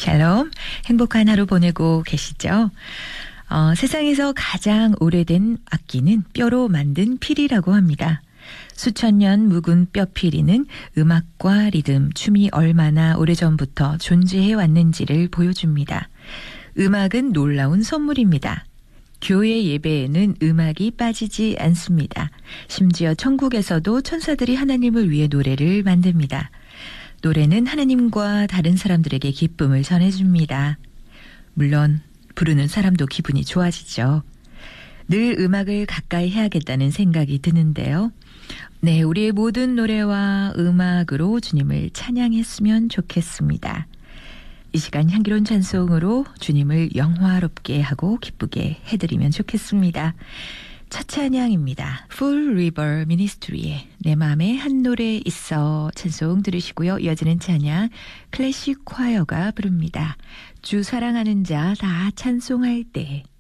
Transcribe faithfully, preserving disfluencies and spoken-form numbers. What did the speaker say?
샬롬, 행복한 하루 보내고 계시죠? 어, 세상에서 가장 오래된 악기는 뼈로 만든 필이라고 합니다. 수천 년 묵은 뼈피리는 음악과 리듬, 춤이 얼마나 오래전부터 존재해 왔는지를 보여줍니다. 음악은 놀라운 선물입니다. 교회 예배에는 음악이 빠지지 않습니다. 심지어 천국에서도 천사들이 하나님을 위해 노래를 만듭니다. 노래는 하나님과 다른 사람들에게 기쁨을 전해줍니다. 물론 부르는 사람도 기분이 좋아지죠. 늘 음악을 가까이 해야겠다는 생각이 드는데요. 네, 우리의 모든 노래와 음악으로 주님을 찬양했으면 좋겠습니다. 이 시간 향기로운 찬송으로 주님을 영화롭게 하고 기쁘게 해드리면 좋겠습니다. 첫 찬양입니다. Full River Ministry의 내 마음에 한 노래 있어 찬송 들으시고요. 이어지는 찬양 클래식 콰이어가 부릅니다. 주 사랑하는 자 다 찬송할 때.